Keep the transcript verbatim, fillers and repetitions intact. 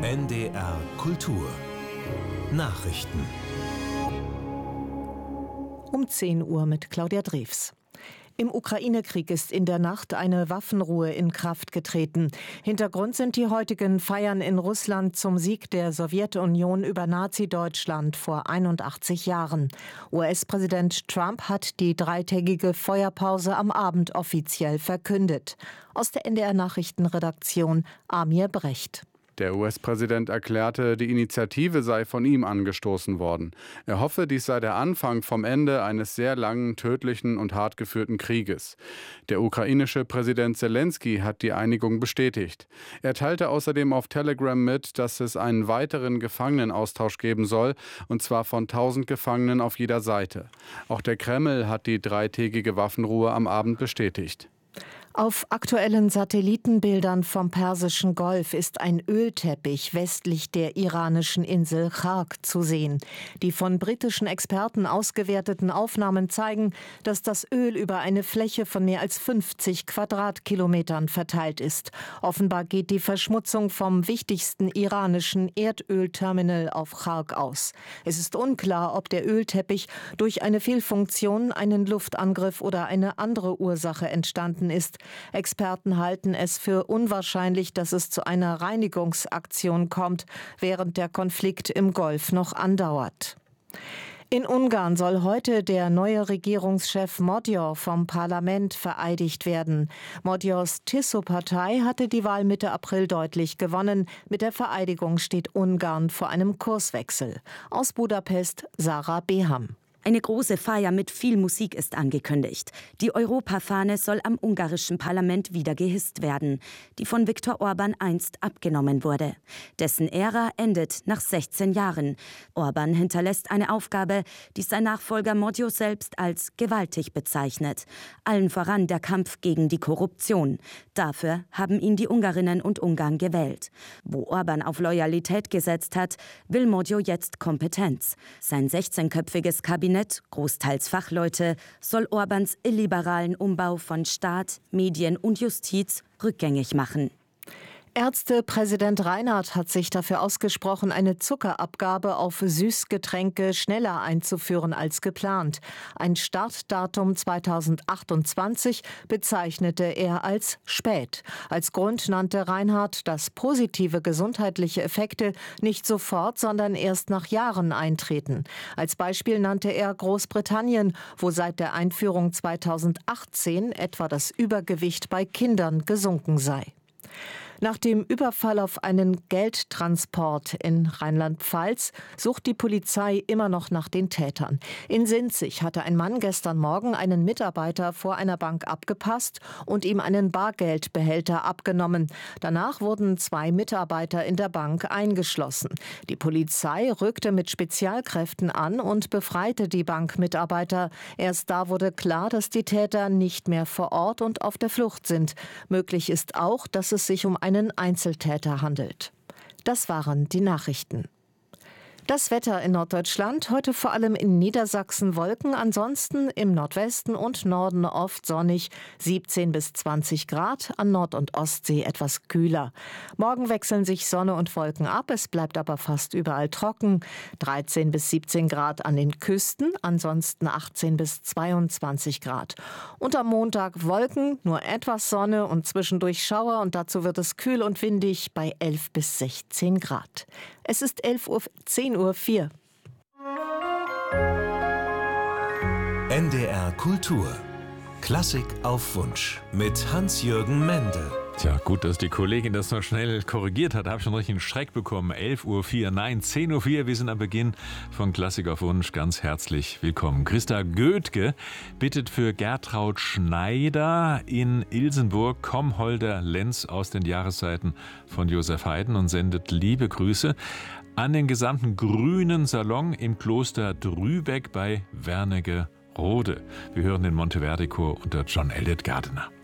N D R Kultur Nachrichten Um zehn Uhr mit Claudia Drews. Im Ukraine-Krieg ist in der Nacht eine Waffenruhe in Kraft getreten. Hintergrund sind die heutigen Feiern in Russland zum Sieg der Sowjetunion über Nazi-Deutschland vor einundachtzig Jahren. U S-Präsident Trump hat die dreitägige Feuerpause am Abend offiziell verkündet. Aus der N D R-Nachrichtenredaktion Amir Brecht. Der U S-Präsident erklärte, die Initiative sei von ihm angestoßen worden. Er hoffe, dies sei der Anfang vom Ende eines sehr langen, tödlichen und hart geführten Krieges. Der ukrainische Präsident Selenskyj hat die Einigung bestätigt. Er teilte außerdem auf Telegram mit, dass es einen weiteren Gefangenenaustausch geben soll, und zwar von tausend Gefangenen auf jeder Seite. Auch der Kreml hat die dreitägige Waffenruhe am Abend bestätigt. Auf aktuellen Satellitenbildern vom Persischen Golf ist ein Ölteppich westlich der iranischen Insel Chark zu sehen. Die von britischen Experten ausgewerteten Aufnahmen zeigen, dass das Öl über eine Fläche von mehr als fünfzig Quadratkilometern verteilt ist. Offenbar geht die Verschmutzung vom wichtigsten iranischen Erdölterminal auf Chark aus. Es ist unklar, ob der Ölteppich durch eine Fehlfunktion, einen Luftangriff oder eine andere Ursache entstanden ist. Experten halten es für unwahrscheinlich, dass es zu einer Reinigungsaktion kommt, während der Konflikt im Golf noch andauert. In Ungarn soll heute der neue Regierungschef Magyar vom Parlament vereidigt werden. Magyars Tiszó-Partei hatte die Wahl Mitte April deutlich gewonnen. Mit der Vereidigung steht Ungarn vor einem Kurswechsel. Aus Budapest Sarah Beham. Eine große Feier mit viel Musik ist angekündigt. Die Europafahne soll am ungarischen Parlament wieder gehisst werden, die von Viktor Orbán einst abgenommen wurde. Dessen Ära endet nach sechzehn Jahren. Orbán hinterlässt eine Aufgabe, die sein Nachfolger Magyar selbst als gewaltig bezeichnet. Allen voran der Kampf gegen die Korruption. Dafür haben ihn die Ungarinnen und Ungarn gewählt. Wo Orbán auf Loyalität gesetzt hat, will Magyar jetzt Kompetenz. Sein sechzehnköpfiges Kabinett, großteils Fachleute, soll Orbáns illiberalen Umbau von Staat, Medien und Justiz rückgängig machen. Ärztepräsident Reinhardt hat sich dafür ausgesprochen, eine Zuckerabgabe auf Süßgetränke schneller einzuführen als geplant. Ein Startdatum zweitausendachtundzwanzig bezeichnete er als spät. Als Grund nannte Reinhardt, dass positive gesundheitliche Effekte nicht sofort, sondern erst nach Jahren eintreten. Als Beispiel nannte er Großbritannien, wo seit der Einführung zweitausendachtzehn etwa das Übergewicht bei Kindern gesunken sei. Nach dem Überfall auf einen Geldtransport in Rheinland-Pfalz sucht die Polizei immer noch nach den Tätern. In Sinzig hatte ein Mann gestern Morgen einen Mitarbeiter vor einer Bank abgepasst und ihm einen Bargeldbehälter abgenommen. Danach wurden zwei Mitarbeiter in der Bank eingeschlossen. Die Polizei rückte mit Spezialkräften an und befreite die Bankmitarbeiter. Erst da wurde klar, dass die Täter nicht mehr vor Ort und auf der Flucht sind. Möglich ist auch, dass es sich um einen Einzeltäter handelt. Das waren die Nachrichten. Das Wetter in Norddeutschland, heute vor allem in Niedersachsen Wolken, ansonsten im Nordwesten und Norden oft sonnig, siebzehn bis zwanzig Grad, an Nord- und Ostsee etwas kühler. Morgen wechseln sich Sonne und Wolken ab, es bleibt aber fast überall trocken, dreizehn bis siebzehn Grad an den Küsten, ansonsten achtzehn bis zweiundzwanzig Grad. Und am Montag Wolken, nur etwas Sonne und zwischendurch Schauer und dazu wird es kühl und windig bei elf bis sechzehn Grad. Es ist elf Uhr, zehn Uhr vier. N D R Kultur Klassik auf Wunsch mit Hans-Jürgen Mende. Tja, gut, dass die Kollegin das noch schnell korrigiert hat. Da habe ich schon richtig einen Schreck bekommen. elf Uhr vier, nein, zehn Uhr vier. Wir sind am Beginn von Klassik auf Wunsch. Ganz herzlich willkommen. Christa Goethke bittet für Gertraud Schneider in Ilsenburg Kommholder Lenz aus den Jahreszeiten von Josef Haydn und sendet liebe Grüße an den gesamten grünen Salon im Kloster Drübeck bei Wernigerode. Wir hören den Monteverdi-Chor unter John Elliott Gardiner.